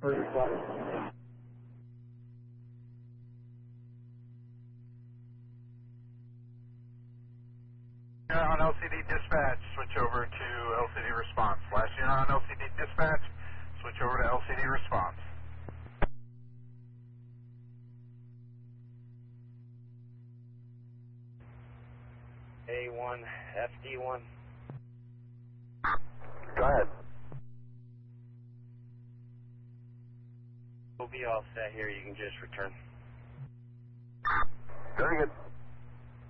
On LCD dispatch, switch over to LCD response. Last unit on LCD dispatch, switch over to LCD response. A1, FD1. Go ahead. We'll be all set here. You can just return. Very good.